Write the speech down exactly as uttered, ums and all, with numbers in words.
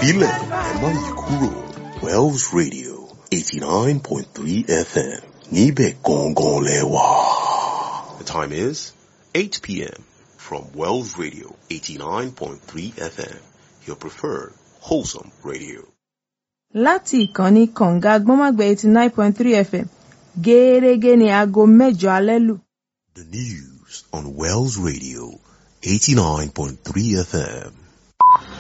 Ẹ̀fílẹ̀ ẹ má yí kúrò. Wells Radio eighty nine point three F M níbẹ̀ gangan lẹ́wà. The time is eight p.m. from Wells Radio eighty nine point three F M, your preferred wholesome radio. Láti ìkànnì kànga gbọ́nmágbẹ́ eighty nine point three F M, gẹ́rẹ́gẹ́ ní aago mẹ́jọ alẹ́ lù. The news on Wells Radio eighty nine point three F M.